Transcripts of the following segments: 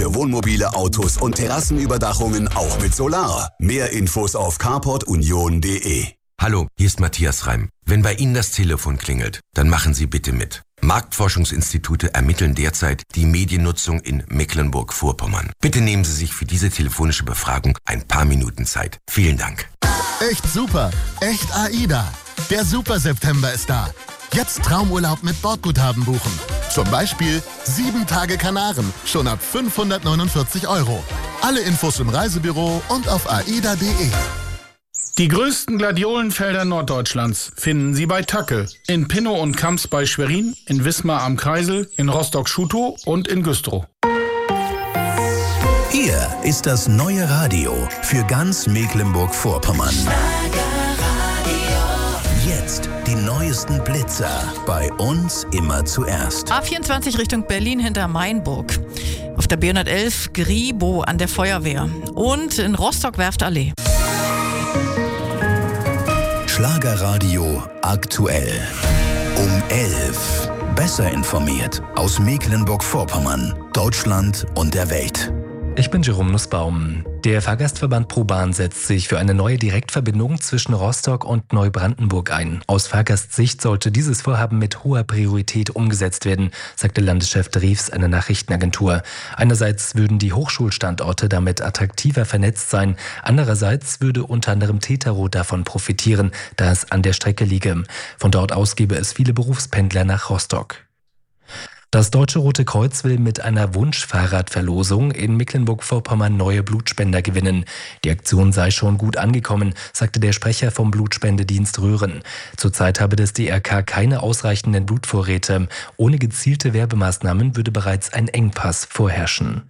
für wohnmobile Autos und Terrassenüberdachungen auch mit Solar. Mehr Infos auf carportunion.de. Hallo, hier ist Matthias Reim. Wenn bei Ihnen das Telefon klingelt, dann machen Sie bitte mit. Marktforschungsinstitute ermitteln derzeit die Mediennutzung in Mecklenburg-Vorpommern. Bitte nehmen Sie sich für diese telefonische Befragung ein paar Minuten Zeit. Vielen Dank. Echt super, echt AIDA. Der Super September ist da. Jetzt Traumurlaub mit Bordguthaben buchen. Zum Beispiel 7 Tage Kanaren, schon ab 549 €. Alle Infos im Reisebüro und auf aida.de. Die größten Gladiolenfelder Norddeutschlands finden Sie bei Tacke. In Pinnow und Kamps bei Schwerin, in Wismar am Kreisel, in Rostock-Schutow und in Güstrow. Hier ist das neue Radio für ganz Mecklenburg-Vorpommern. Jetzt die neuesten Blitzer. Bei uns immer zuerst. A24 Richtung Berlin hinter Mainburg. Auf der B111 Gribo an der Feuerwehr. Und in Rostock-Werftallee. Schlagerradio aktuell. Um 11. Besser informiert aus Mecklenburg-Vorpommern, Deutschland und der Welt. Ich bin Jerome Nussbaum. Der Fahrgastverband ProBahn setzt sich für eine neue Direktverbindung zwischen Rostock und Neubrandenburg ein. Aus Fahrgastsicht sollte dieses Vorhaben mit hoher Priorität umgesetzt werden, sagte Landeschef Drews einer Nachrichtenagentur. Einerseits würden die Hochschulstandorte damit attraktiver vernetzt sein, andererseits würde unter anderem Tetero davon profitieren, da es an der Strecke liege. Von dort aus gäbe es viele Berufspendler nach Rostock. Das Deutsche Rote Kreuz will mit einer Wunschfahrradverlosung in Mecklenburg-Vorpommern neue Blutspender gewinnen. Die Aktion sei schon gut angekommen, sagte der Sprecher vom Blutspendedienst Röhren. Zurzeit habe das DRK keine ausreichenden Blutvorräte. Ohne gezielte Werbemaßnahmen würde bereits ein Engpass vorherrschen.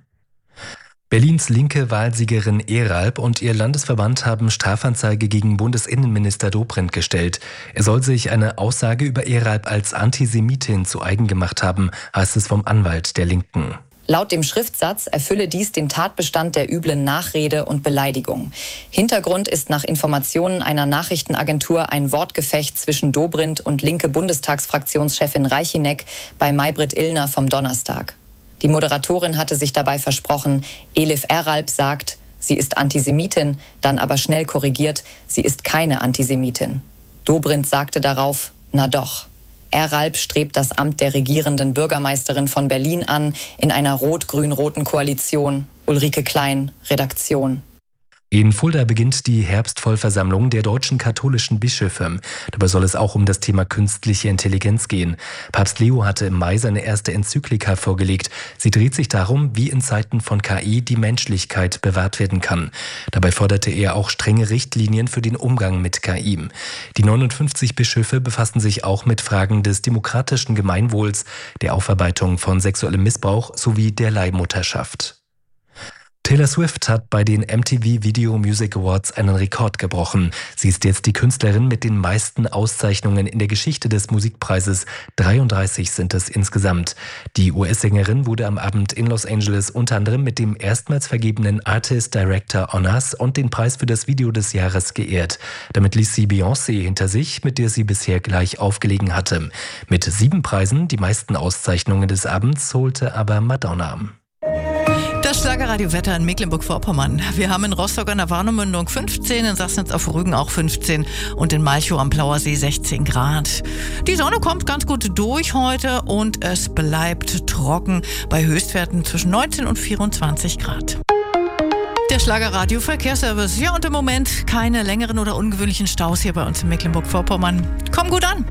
Berlins linke Wahlsiegerin Eralp und ihr Landesverband haben Strafanzeige gegen Bundesinnenminister Dobrindt gestellt. Er soll sich eine Aussage über Eralp als Antisemitin zu eigen gemacht haben, heißt es vom Anwalt der Linken. Laut dem Schriftsatz erfülle dies den Tatbestand der üblen Nachrede und Beleidigung. Hintergrund ist nach Informationen einer Nachrichtenagentur ein Wortgefecht zwischen Dobrindt und linke Bundestagsfraktionschefin Reichineck bei Maybrit Illner vom Donnerstag. Die Moderatorin hatte sich dabei versprochen, Elif Eralp sagt, sie ist Antisemitin, dann aber schnell korrigiert, sie ist keine Antisemitin. Dobrindt sagte darauf, na doch. Eralp strebt das Amt der regierenden Bürgermeisterin von Berlin an, in einer rot-grün-roten Koalition. Ulrike Klein, Redaktion. In Fulda beginnt die Herbstvollversammlung der deutschen katholischen Bischöfe. Dabei soll es auch um das Thema künstliche Intelligenz gehen. Papst Leo hatte im Mai seine erste Enzyklika vorgelegt. Sie dreht sich darum, wie in Zeiten von KI die Menschlichkeit bewahrt werden kann. Dabei forderte er auch strenge Richtlinien für den Umgang mit KI. Die 59 Bischöfe befassen sich auch mit Fragen des demokratischen Gemeinwohls, der Aufarbeitung von sexuellem Missbrauch sowie der Leihmutterschaft. Taylor Swift hat bei den MTV Video Music Awards einen Rekord gebrochen. Sie ist jetzt die Künstlerin mit den meisten Auszeichnungen in der Geschichte des Musikpreises. 33 sind es insgesamt. Die US-Sängerin wurde am Abend in Los Angeles unter anderem mit dem erstmals vergebenen Artist Director Honors und den Preis für das Video des Jahres geehrt. Damit ließ sie Beyoncé hinter sich, mit der sie bisher gleich aufgelegen hatte. Mit 7 Preisen, die meisten Auszeichnungen des Abends, holte aber Madonna. Das Schlagerradio-Wetter in Mecklenburg-Vorpommern. Wir haben in Rostock an der Warnemündung 15, in Sassnitz auf Rügen auch 15 und in Malchow am Plauersee 16 Grad. Die Sonne kommt ganz gut durch heute und es bleibt trocken bei Höchstwerten zwischen 19 und 24 Grad. Der Schlagerradio-Verkehrsservice. Ja, und im Moment keine längeren oder ungewöhnlichen Staus hier bei uns in Mecklenburg-Vorpommern. Komm gut an!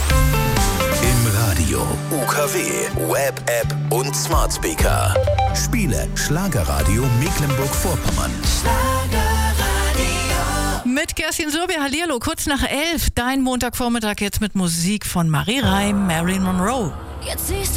Im Radio, UKW, Web-App und Smart Speaker. Spiele Schlagerradio Mecklenburg-Vorpommern. Mit Kerstin Surbia, hallihallo, kurz nach 11. Dein Montagvormittag jetzt mit Musik von Marie Reim, Marilyn Monroe. Jetzt siehst du